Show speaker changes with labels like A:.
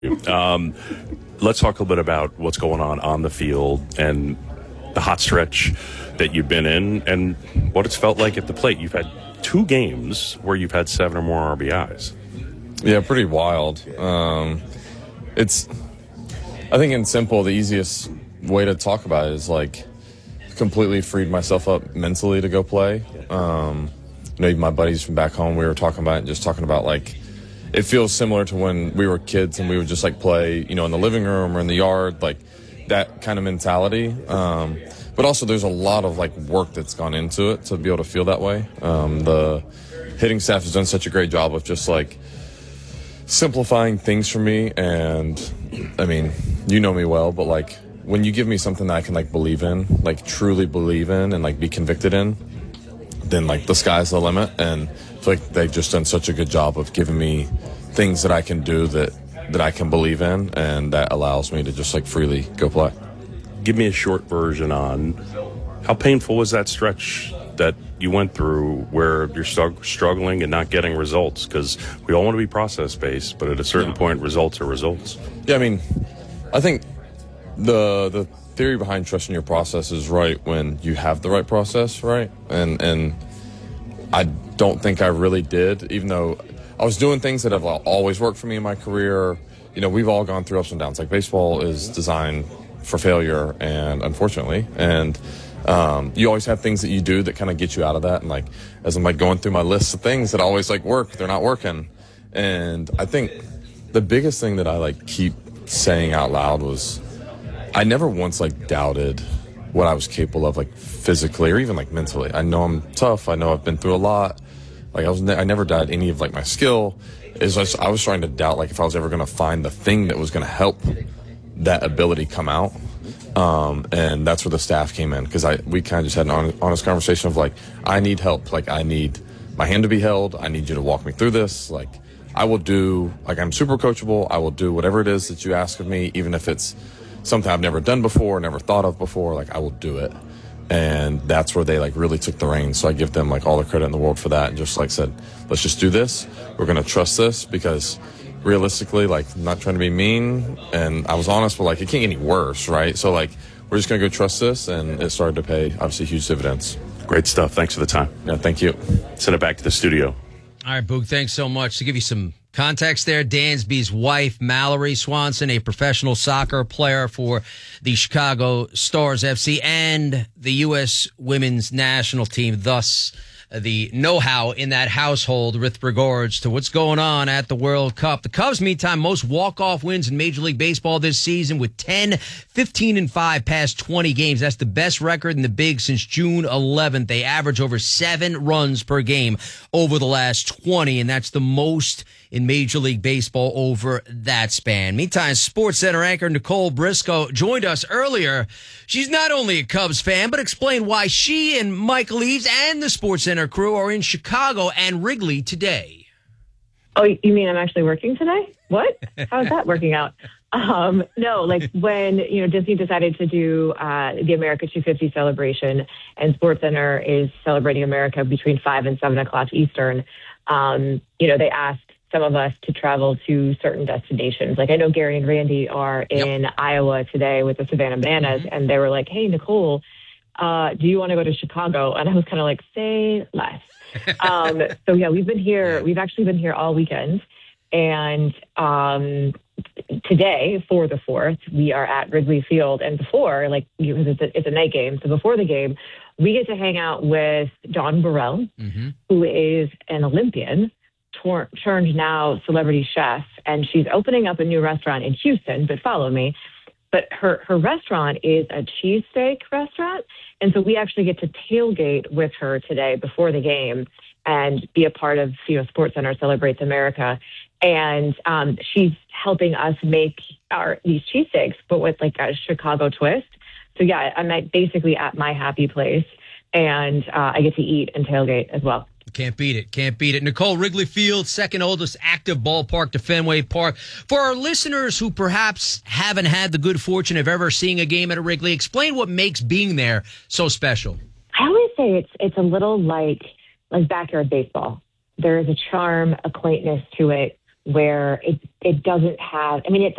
A: Let's talk a little bit about what's going on the field and the hot stretch that you've been in and what it's felt like at the plate. You've had 2 games where you've had 7 or more RBIs.
B: Yeah, pretty wild. I think in simple, the easiest way to talk about it is like completely freed myself up mentally to go play. My buddies from back home, we were talking about it, just talking about like, it feels similar to when we were kids and we would just like play, in the living room or in the yard, like that kind of mentality. But also there's a lot of like work that's gone into it to be able to feel that way. The hitting staff has done such a great job of just like simplifying things for me. And I mean, you know me well, but like when you give me something that I can like believe in, like truly believe in and like be convicted in, then like the sky's the limit. And I feel like they've just done such a good job of giving me things that I can do that I can believe in, and that allows me to just like freely go play.
A: Give me a short version on how painful was that stretch that you went through where you're struggling and not getting results? Because we all want to be process-based, but at a certain point, results are results.
B: Yeah, I mean, I think the theory behind trusting your process is right when you have the right process, right? And I don't think I really did, even though I was doing things that have always worked for me in my career. We've all gone through ups and downs. Like baseball is designed for failure, and unfortunately, and you always have things that you do that kind of get you out of that. And like, as I'm like going through my list of things that always like work, they're not working. And I think the biggest thing that I like keep saying out loud was I never once like doubted what I was capable of, like physically or even like mentally. I know I'm tough. I know I've been through a lot. Like I never doubted any of like my skill. I was trying to doubt like if I was ever going to find the thing that was going to help that ability come out. And that's where the staff came in, because we kind of just had an honest conversation of like, I need help. Like I need my hand to be held. I need you to walk me through this. Like I will do, like I'm super coachable. I will do whatever it is that you ask of me, even if it's something I've never done before, never thought of before, like I will do it. And that's where they like really took the reins. So I give them like all the credit in the world for that, and just like said, let's just do this. We're going to trust this, because realistically, like I'm not trying to be mean, and I was honest, but like it can't get any worse, right? So like we're just going to go trust this, and it started to pay obviously huge dividends.
A: Great stuff. Thanks for the time.
B: Yeah, thank you.
A: Send it back to the studio.
C: All right, Boog, thanks so much. To give you some context there, Dansby's wife, Mallory Swanson, a professional soccer player for the Chicago Stars FC and the U.S. women's national team, thus the know-how in that household with regards to what's going on at the World Cup. The Cubs, meantime, most walk-off wins in Major League Baseball this season with 10, 15, and 5 past 20 games. That's the best record in the Big since June 11th. They average over 7 runs per game over the last 20, and that's the most in Major League Baseball over that span. Meantime, SportsCenter anchor Nicole Briscoe joined us earlier. She's not only a Cubs fan, but explained why she and Michael Eaves and the SportsCenter crew are in Chicago and Wrigley today.
D: Oh, you mean I'm actually working today? What? How's that working out? No, like when, Disney decided to do the America 250 celebration, and SportsCenter is celebrating America between 5 and 7 o'clock Eastern, they asked some of us to travel to certain destinations. Like I know Gary and Randy are in Iowa today with the Savannah Bananas, and they were like, hey, Nicole, do you want to go to Chicago? And I was kind of like, say less. So yeah, we've actually been here all weekend. And today, for the 4th, we are at Wrigley Field. And before, it's a night game. So before the game, we get to hang out with Dawn Burrell, who is an Olympian, turned now celebrity chef, and she's opening up a new restaurant in Houston, but follow me. But her restaurant is a cheesesteak restaurant, and so we actually get to tailgate with her today before the game and be a part of SportsCenter Celebrates America. And she's helping us make these cheesesteaks, but with like a Chicago twist. So yeah, I'm basically at my happy place, and I get to eat and tailgate as well.
C: Can't beat it. Can't beat it. Nicole, Wrigley Field, second oldest active ballpark to Fenway Park. For our listeners who perhaps haven't had the good fortune of ever seeing a game at a Wrigley, explain what makes being there so special.
D: I always say it's a little like backyard baseball. There is a charm, a quaintness to it, where it doesn't have, I mean, it's